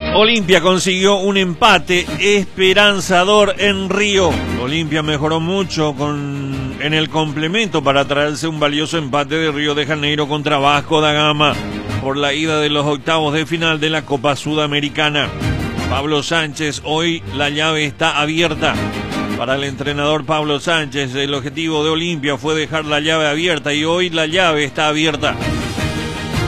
Olimpia consiguió un empate esperanzador en Río. Olimpia mejoró mucho en el complemento para traerse un valioso empate de Río de Janeiro contra Vasco da Gama por la ida de los octavos de final de la Copa Sudamericana. Pablo Sánchez, hoy la llave está abierta. Para el entrenador Pablo Sánchez, el objetivo de Olimpia fue dejar la llave abierta y hoy la llave está abierta.